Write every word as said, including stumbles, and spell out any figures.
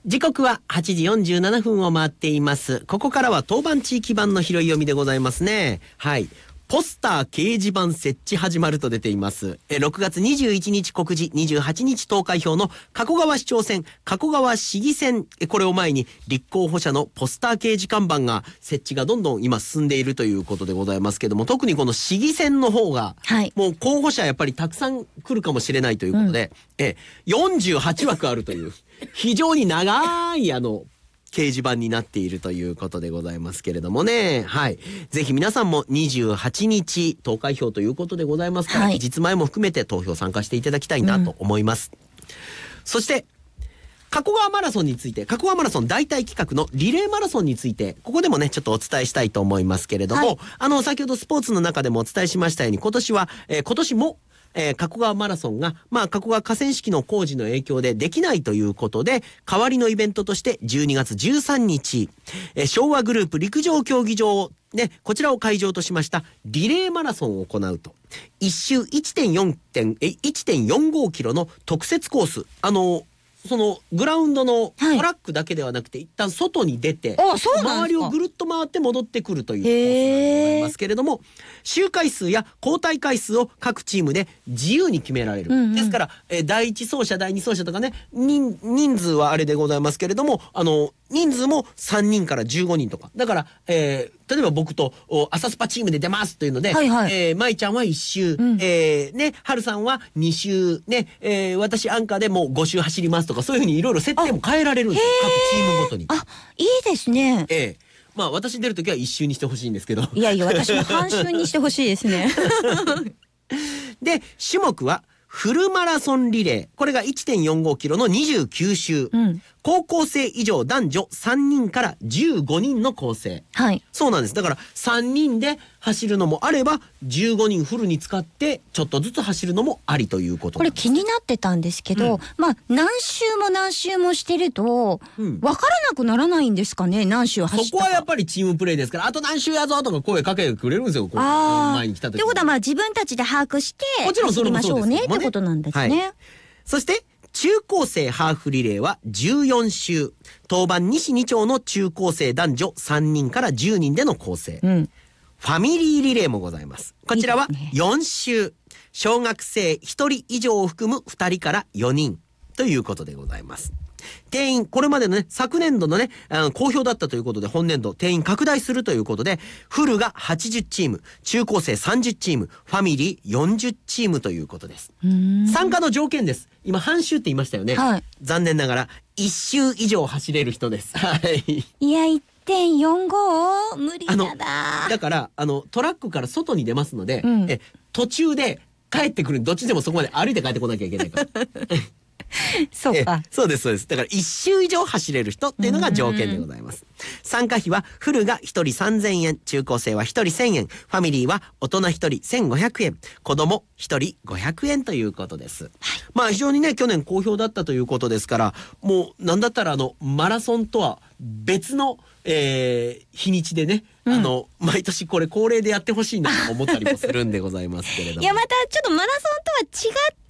時刻ははちじよんじゅうななふんを回っています。ここからは当番地域版の拾い読みでございますね。はい。ポスター掲示板設置始まると出ています。えろくがつにじゅういちにち告示、にじゅうはちにち投開票の加古川市長選、加古川市議選、えこれを前に立候補者のポスター掲示看板が設置がどんどん今進んでいるということでございますけども、特にこの市議選の方が、はい、もう候補者やっぱりたくさん来るかもしれないということで、うん、えよんじゅうはちわくあるという非常に長いあの掲示板になっているということでございますけれどもね。はい。ぜひ皆さんもにじゅうはちにち投開票ということでございますから、はい、実前も含めて投票参加していただきたいなと思います。うん、そして、加古川マラソンについて、加古川マラソン代替企画のリレーマラソンについて、ここでもね、ちょっとお伝えしたいと思いますけれども、はい、あの、先ほどスポーツの中でもお伝えしましたように、今年は、えー、今年も、えー、加古川マラソンが、まあ、加古川河川敷の工事の影響でできないということで、代わりのイベントとしてじゅうにがつじゅうさんにち、えー、昭和グループ陸上競技場ね、こちらを会場としましたリレーマラソンを行うと。一周 いってんよんごキロの特設コース。あの、そのグラウンドのトラックだけではなくて、はい、一旦外に出て周りをぐるっと回って戻ってくるというコースでございますけれども、周回数や交代回数を各チームで自由に決められる、うんうん、ですから、えー、第一走者第二走者とかね、人, 人数はあれでございますけれども、あの人数もさんにんからじゅうごにんとかだから、えー、例えば僕と朝スパチームで出ますというので、はいはい、えー、舞ちゃんはいっしゅう、うん、えー、ね、春さんはにしゅう、ね、えー、私アンカーでもうごしゅう走りますとか、そういうふうにいろいろ設定も変えられるんですよ、各チームごとに。 あ、いいですね。 えーまあ私出るときはいっ周にしてほしいんですけど、 いやいや私も半周にしてほしいですねで種目はフルマラソンリレー、これが いってんよんごキロのにじゅうきゅうしゅう、うん、高校生以上男女さんにんからじゅうごにんの構成、はい、そうなんです。だからさんにんで走るのもあればじゅうごにんフルに使ってちょっとずつ走るのもありということなんです。 これ気になってたんですけど、うん、まあ何周も何周もしてると、うん、分からなくならないんですかね、何周走ったか。 そこはやっぱりチームプレーですから、あと何周やぞとか声かけてくれるんですよ、こう前に来た時。 ってことはまあ自分たちで把握して走りましょうねってことなんですね。はい、 そして中高生ハーフリレーはじゅうよんしゅう、当番西に町の中高生男女さんにんからじゅうにんでの構成、うん、ファミリーリレーもございます。こちらはよんしゅう、小学生ひとり以上を含むふたりからよにんということでございます。定員、これまでのね、昨年度のね、あの好評だったということで、本年度定員拡大するということで、フルがはちじゅうチーム、中高生さんじゅうチーム、ファミリーよんじゅうチームということです。参加の条件です。今半周って言いましたよね。はい、残念ながらいっ周以上走れる人です。はい。 いや、いってんよんご 無理だな。 だからあのトラックから外に出ますので、うん、え途中で帰ってくる、どっちでもそこまで歩いて帰ってこなきゃいけないから。 そうか。 そうですそうです。だからいっ周以上走れる人っていうのが条件でございます。参加費はフルがひとりさんぜんえん、中高生はひとりせんえん、ファミリーは大人ひとりせんごひゃくえん、子供ひとりごひゃくえんということです。はい、まあ非常にね去年好評だったということですから、もうなんだったらあのマラソンとは別の、えー、日にちでね、うん、あの毎年これ恒例でやってほしいなと思ったりもするんでございますけれども。 いやまたちょっとマラソンとは違った